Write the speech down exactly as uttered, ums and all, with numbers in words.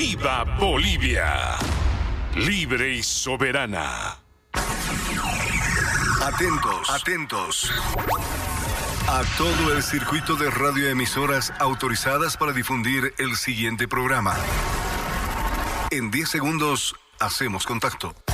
¡Viva Bolivia! Libre y soberana. Atentos, atentos. A todo el circuito de radioemisoras autorizadas para difundir el siguiente programa. En diez segundos hacemos contacto.